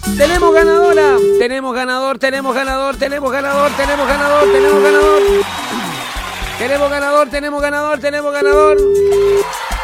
Tenemos ganadora. Tenemos ganador, tenemos ganador, tenemos ganador, tenemos ganador, tenemos ganador. Tenemos ganador, tenemos ganador, tenemos ganador.